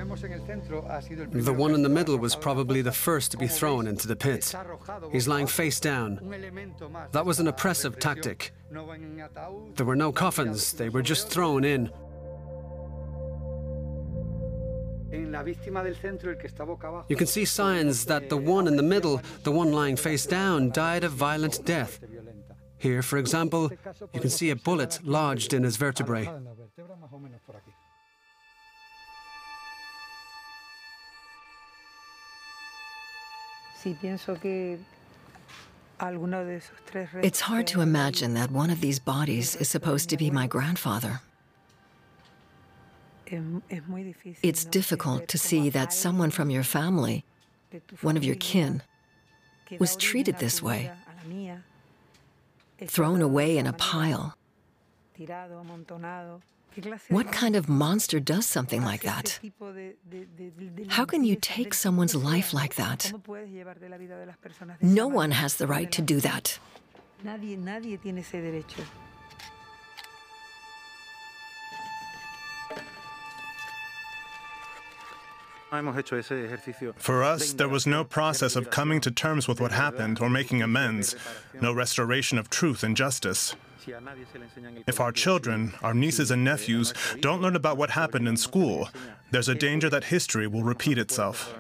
The one in the middle was probably the first to be thrown into the pit. He's lying face down. That was an oppressive tactic. There were no coffins, they were just thrown in. You can see signs that the one in the middle, the one lying face down, died a violent death. Here, for example, you can see a bullet lodged in his vertebrae. It's hard to imagine that one of these bodies is supposed to be my grandfather. It's difficult to see that someone from your family, one of your kin, was treated this way, thrown away in a pile. What kind of monster does something like that? How can you take someone's life like that? No one has the right to do that. For us, there was no process of coming to terms with what happened or making amends, no restoration of truth and justice. If our children, our nieces and nephews, don't learn about what happened in school, there's a danger that history will repeat itself.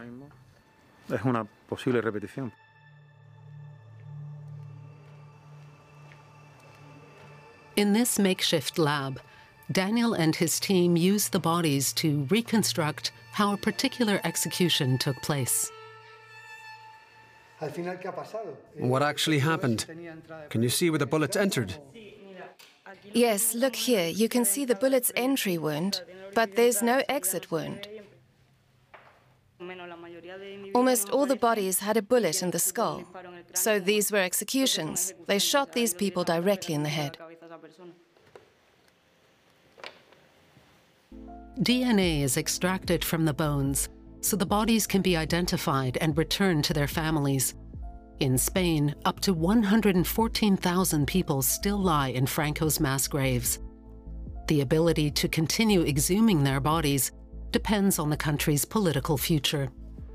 In this makeshift lab, Daniel and his team used the bodies to reconstruct how a particular execution took place. What actually happened? Can you see where the bullets entered? Yes, look here. You can see the bullet's entry wound, but there's no exit wound. Almost all the bodies had a bullet in the skull, so these were executions. They shot these people directly in the head. DNA is extracted from the bones, so the bodies can be identified and returned to their families. In Spain, up to 114,000 people still lie in Franco's mass graves. The ability to continue exhuming their bodies depends on the country's political future.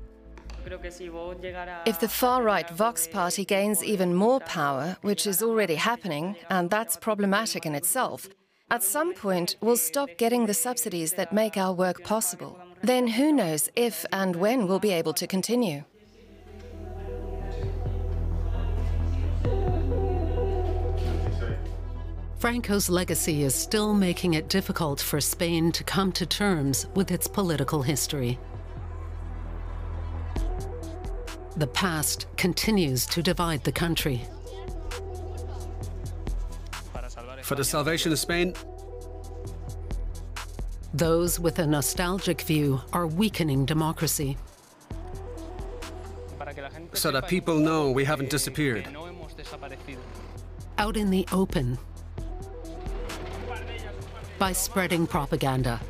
If the far-right Vox party gains even more power, which is already happening, and that's problematic in itself, at some point we'll stop getting the subsidies that make our work possible. Then who knows if and when we'll be able to continue. Franco's legacy is still making it difficult for Spain to come to terms with its political history. The past continues to divide the country. For the salvation of Spain, those with a nostalgic view are weakening democracy. so that people know we haven't disappeared. Out in the open, by spreading propaganda.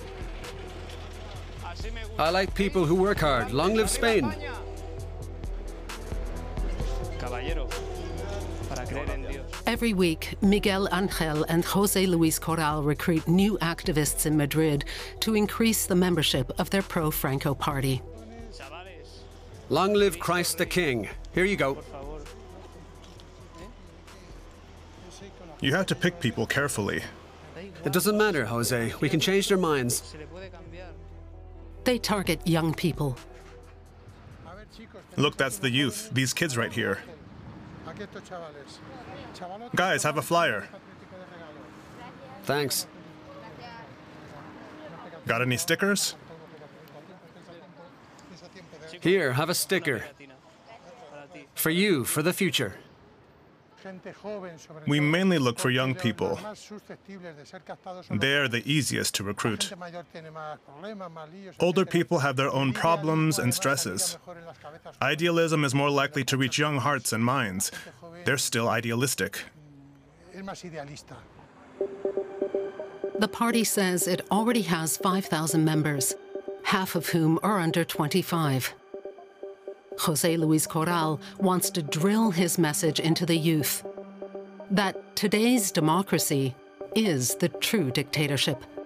I like people who work hard. Long live Spain. Every week, Miguel Ángel and José Luis Corral recruit new activists in Madrid to increase the membership of their pro-Franco party. Long live Christ the King. Here you go. You have to pick people carefully. It doesn't matter, Jose. We can change their minds. They target young people. Look, that's the youth, these kids right here. Guys, have a flyer. Thanks. Got any stickers? Here, have a sticker. For you, for the future. We mainly look for young people. They're the easiest to recruit. Older people have their own problems and stresses. Idealism is more likely to reach young hearts and minds. They're still idealistic. The party says it already has 5,000 members, half of whom are under 25. José Luis Corral wants to drill his message into the youth that today's democracy is the true dictatorship.